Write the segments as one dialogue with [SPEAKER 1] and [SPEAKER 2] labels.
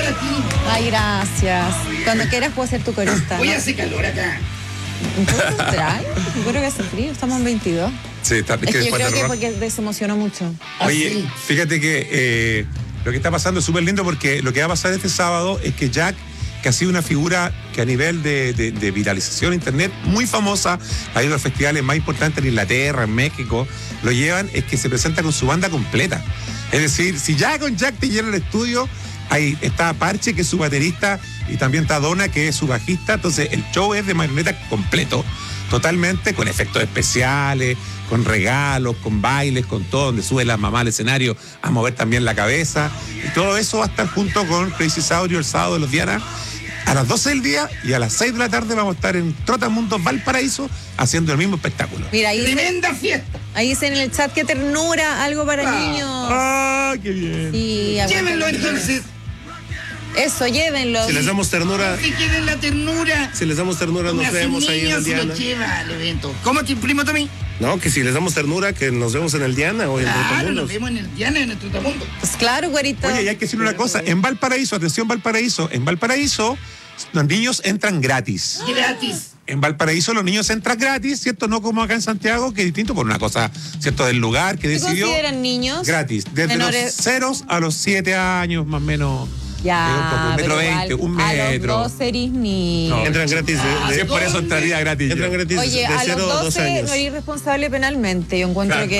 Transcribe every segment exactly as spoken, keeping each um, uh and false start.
[SPEAKER 1] para ti.
[SPEAKER 2] Ay, gracias. Cuando quieras puedo ser tu corista.
[SPEAKER 1] Hoy
[SPEAKER 2] ¿no?
[SPEAKER 1] hace calor acá.
[SPEAKER 2] ¿Un poco austral? Yo creo que hace frío. Estamos en veintidós.
[SPEAKER 3] Sí, está, es
[SPEAKER 2] Es
[SPEAKER 3] que
[SPEAKER 2] que yo
[SPEAKER 3] después
[SPEAKER 2] creo
[SPEAKER 3] del
[SPEAKER 2] que
[SPEAKER 3] rock-
[SPEAKER 2] porque se emocionó mucho.
[SPEAKER 3] Oye,
[SPEAKER 1] Así.
[SPEAKER 3] fíjate que eh, lo que está pasando es súper lindo porque lo que va a pasar este sábado es que Jack, que ha sido una figura que a nivel de, de, de viralización en internet muy famosa, ha ido a los festivales más importantes en Inglaterra, en México, lo llevan, es que se presenta con su banda completa. Es decir, si ya con Jack te llena el estudio, ahí está Parche, que es su baterista, y también está Donna, que es su bajista, entonces el show es de marioneta completo, totalmente, con efectos especiales, con regalos, con bailes, con todo, donde sube la mamá al escenario a mover también la cabeza, y todo eso va a estar junto con Crazy Saurio el sábado de los Diana a las doce del día, y a las seis de la tarde vamos a estar en Trotamundos Valparaíso haciendo el mismo espectáculo.
[SPEAKER 2] Mira, ahí,
[SPEAKER 1] Tremenda fiesta.
[SPEAKER 2] ahí dicen en el chat qué ternura, algo para
[SPEAKER 1] Ah.
[SPEAKER 2] niños.
[SPEAKER 3] ¡Ah, qué bien!
[SPEAKER 2] Sí, aguanta
[SPEAKER 1] Llévenlo
[SPEAKER 2] los niños.
[SPEAKER 1] entonces.
[SPEAKER 2] Eso, llévenlo.
[SPEAKER 4] Si les damos ternura,
[SPEAKER 1] Si quieren la ternura.
[SPEAKER 4] si les damos ternura, nos
[SPEAKER 1] Una
[SPEAKER 4] vemos
[SPEAKER 1] sin
[SPEAKER 4] ahí en
[SPEAKER 1] niños
[SPEAKER 4] el
[SPEAKER 1] se lo
[SPEAKER 4] Diana.
[SPEAKER 1] lleva al evento. ¿Cómo, tu primo Tommy?
[SPEAKER 4] No, que si les damos ternura, que nos vemos en el Diana o en
[SPEAKER 1] Claro, nos
[SPEAKER 4] Trotamundos.
[SPEAKER 1] vemos en el Diana, en el Trotamundo.
[SPEAKER 2] Pues claro, güerito.
[SPEAKER 3] Oye, y hay que decir una cosa, en Valparaíso, atención Valparaíso, en Valparaíso los niños entran gratis.
[SPEAKER 1] Gratis.
[SPEAKER 3] En Valparaíso los niños entran gratis, ¿cierto? No como acá en Santiago, que es distinto por una cosa, ¿cierto? Del lugar que
[SPEAKER 2] ¿Qué
[SPEAKER 3] decidió.
[SPEAKER 2] consideran niños?
[SPEAKER 3] Gratis, desde
[SPEAKER 2] Menores.
[SPEAKER 3] los ceros a los siete años, más o menos.
[SPEAKER 2] Ya,
[SPEAKER 3] Eh, un poco, un metro
[SPEAKER 2] pero
[SPEAKER 3] veinte,
[SPEAKER 2] igual,
[SPEAKER 3] un
[SPEAKER 2] A
[SPEAKER 3] metro.
[SPEAKER 2] los dos eres niños.
[SPEAKER 3] No.
[SPEAKER 4] Entran gratis de,
[SPEAKER 3] Así
[SPEAKER 4] de-
[SPEAKER 3] es por eso entraría gratis.
[SPEAKER 4] entran
[SPEAKER 3] yo.
[SPEAKER 4] gratis
[SPEAKER 2] Oye,
[SPEAKER 4] de
[SPEAKER 2] a
[SPEAKER 4] cero
[SPEAKER 2] los
[SPEAKER 4] a dos
[SPEAKER 2] doce
[SPEAKER 4] años.
[SPEAKER 2] no eres responsable penalmente. Yo encuentro
[SPEAKER 3] Claro.
[SPEAKER 2] que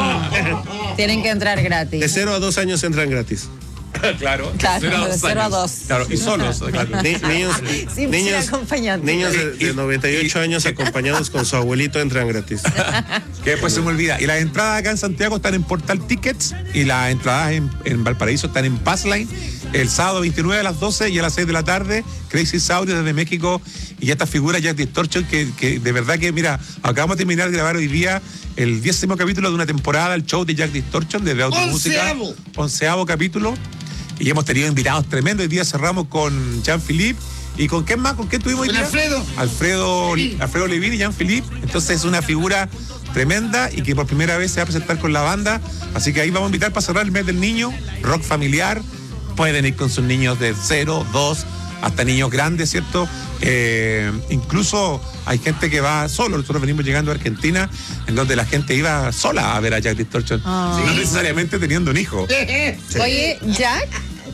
[SPEAKER 2] eres- tienen que entrar gratis.
[SPEAKER 4] De cero a dos años entran gratis.
[SPEAKER 3] Claro,
[SPEAKER 2] Claro,
[SPEAKER 3] cero a
[SPEAKER 2] de
[SPEAKER 3] dos
[SPEAKER 2] cero a
[SPEAKER 3] años.
[SPEAKER 2] dos.
[SPEAKER 3] Claro, y solos, claro.
[SPEAKER 4] Ni- niños,
[SPEAKER 2] Sin
[SPEAKER 4] niños,
[SPEAKER 2] acompañante.
[SPEAKER 4] niños de, de noventa y ocho años acompañados con su abuelito entran gratis.
[SPEAKER 3] Que después se me olvida. Y las entradas acá en Santiago están en Portal Tickets y las entradas en, en Valparaíso están en Passline. El sábado veintinueve a las doce y a las seis de la tarde, Crazy Saurio desde México y esta figura Jack Distortion que, que de verdad que, mira, acabamos de terminar de grabar hoy día el décimo capítulo de una temporada, el show de Jack Distortion desde Automúsica.
[SPEAKER 1] Onceavo.
[SPEAKER 3] Onceavo capítulo. Y hemos tenido invitados tremendos. Hoy día cerramos con Jean-Philippe. ¿Y con quién más? ¿Con quién tuvimos hoy
[SPEAKER 1] Con
[SPEAKER 3] día?
[SPEAKER 1] Alfredo.
[SPEAKER 3] Alfredo,
[SPEAKER 1] Levin.
[SPEAKER 3] Alfredo Levin y Jean-Philippe. Entonces es una figura tremenda y que por primera vez se va a presentar con la banda. Así que ahí vamos a invitar para cerrar el mes del niño, rock familiar. Pueden ir con sus niños de cero, dos, hasta niños grandes, ¿cierto? Eh, incluso hay gente que va solo. Nosotros venimos llegando a Argentina, en donde la gente iba sola a ver a Jack Distortion,
[SPEAKER 2] Ah.
[SPEAKER 3] no necesariamente teniendo un hijo.
[SPEAKER 2] Oye, Jack,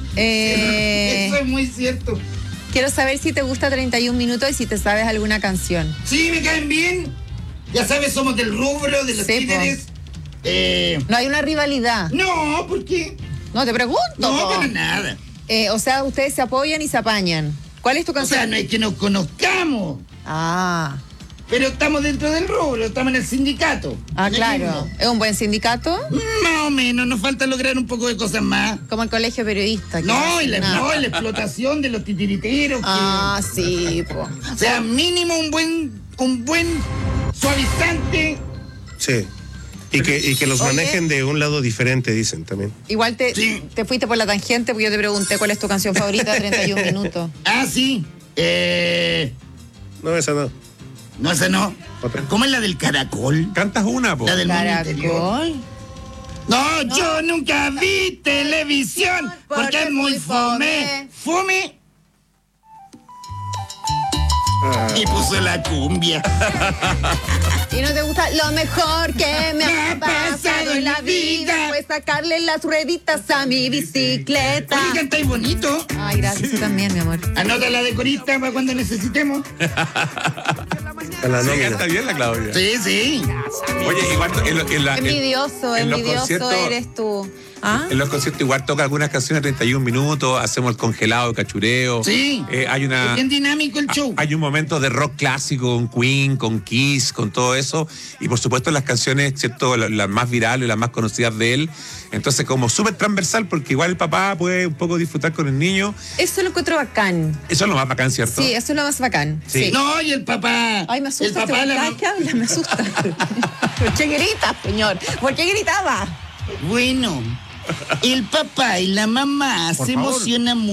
[SPEAKER 2] eh,
[SPEAKER 1] Eso es muy cierto.
[SPEAKER 2] quiero saber si te gusta treinta y un minutos y si te sabes alguna canción.
[SPEAKER 1] Sí, me caen bien. Ya sabes, somos del rubro, de los
[SPEAKER 2] Sí,
[SPEAKER 1] títeres. Eh,
[SPEAKER 2] No hay una rivalidad.
[SPEAKER 1] no, ¿por qué?
[SPEAKER 2] No, te pregunto.
[SPEAKER 1] No,
[SPEAKER 2] po.
[SPEAKER 1] para nada.
[SPEAKER 2] Eh, o sea, ustedes se apoyan y se apañan. ¿Cuál es tu
[SPEAKER 1] O sea,
[SPEAKER 2] canción?
[SPEAKER 1] no es que nos conozcamos,
[SPEAKER 2] Ah,
[SPEAKER 1] pero estamos dentro del rubro, estamos en el sindicato.
[SPEAKER 2] ah,
[SPEAKER 1] en el
[SPEAKER 2] claro.
[SPEAKER 1] mismo.
[SPEAKER 2] ¿Es un buen sindicato?
[SPEAKER 1] Más o menos, nos falta lograr un poco de cosas más.
[SPEAKER 2] Como el colegio periodista. que
[SPEAKER 1] No,
[SPEAKER 2] hace
[SPEAKER 1] y la,
[SPEAKER 2] nada.
[SPEAKER 1] no, y la explotación de los titiriteros. que-
[SPEAKER 2] Ah, sí, po.
[SPEAKER 1] o sea, mínimo un buen, un buen suavizante.
[SPEAKER 4] Sí. Y que, y que los
[SPEAKER 2] Oye.
[SPEAKER 4] manejen de un lado diferente, dicen también.
[SPEAKER 2] Igual te,
[SPEAKER 1] Sí.
[SPEAKER 2] te fuiste por la tangente porque yo te pregunté cuál es tu canción favorita de treinta y un minutos.
[SPEAKER 1] Ah, sí. Eh,
[SPEAKER 4] No, esa no.
[SPEAKER 1] no, esa no.
[SPEAKER 4] Otra.
[SPEAKER 1] ¿Cómo es la del caracol?
[SPEAKER 3] Cantas una, po.
[SPEAKER 1] La del mundo interior.
[SPEAKER 2] Caracol.
[SPEAKER 1] No, yo nunca vi televisión porque es muy fome. ¿Fome? Y puso la cumbia.
[SPEAKER 2] ¿Y no te gusta? Lo mejor que me ha pasado en la vida fue sacarle las rueditas a mi bicicleta.
[SPEAKER 1] Oye, cantáis bonito.
[SPEAKER 2] Ay, gracias, tú también, mi amor.
[SPEAKER 1] Anota la de corista para cuando necesitemos.
[SPEAKER 4] A la
[SPEAKER 3] Sí,
[SPEAKER 4] nómina.
[SPEAKER 3] canta bien la Claudia.
[SPEAKER 1] Sí, sí.
[SPEAKER 3] Oye, igual en, lo- en la- en-
[SPEAKER 2] Envidioso,
[SPEAKER 3] en los
[SPEAKER 2] envidioso
[SPEAKER 3] conciertos-
[SPEAKER 2] eres tú. ¿Ah?
[SPEAKER 3] En los conciertos igual toca algunas canciones de treinta y un minutos, hacemos el congelado, cachureo.
[SPEAKER 1] Sí.
[SPEAKER 3] Eh, hay una...
[SPEAKER 1] Es bien dinámico el show.
[SPEAKER 3] Hay un momento de rock clásico, con Queen, con Kiss, con todo eso. Y por supuesto las canciones, ¿cierto? Las, las más virales, las más conocidas de él. Entonces como súper transversal, porque igual el papá puede un poco disfrutar con el niño.
[SPEAKER 2] Eso lo encuentro bacán.
[SPEAKER 3] Eso es lo más bacán, ¿cierto?
[SPEAKER 2] Sí, eso es lo más bacán.
[SPEAKER 3] Sí.
[SPEAKER 2] Sí.
[SPEAKER 1] No, y el papá.
[SPEAKER 2] Ay, me asusta.
[SPEAKER 1] El papá,
[SPEAKER 2] este
[SPEAKER 1] la
[SPEAKER 2] cada vez que habla, me asusta. ¿Por qué grita, señor? ¿Por qué gritaba?
[SPEAKER 1] Bueno, el papá y la mamá se
[SPEAKER 4] favor.
[SPEAKER 1] emocionan mucho.